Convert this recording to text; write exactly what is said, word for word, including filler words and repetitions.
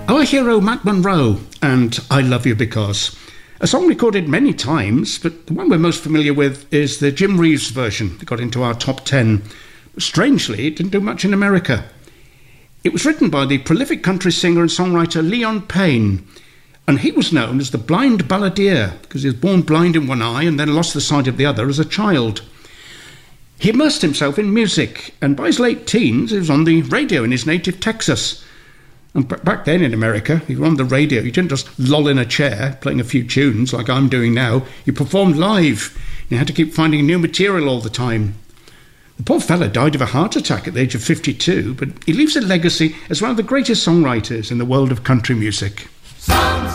Our hero Matt Monro and I Love You Because. A song recorded many times, but the one we're most familiar with is the Jim Reeves version that got into our top ten. But strangely, it didn't do much in America. It was written by the prolific country singer and songwriter Leon Payne, and he was known as the Blind Balladeer because he was born blind in one eye and then lost the sight of the other as a child. He immersed himself in music, and by his late teens he was on the radio in his native Texas. And back then in America, you were on the radio, you didn't just loll in a chair playing a few tunes like I'm doing now. You performed live. You had to keep finding new material all the time. The poor fella died of a heart attack at the age of fifty-two, but he leaves a legacy as one of the greatest songwriters in the world of country music. Songs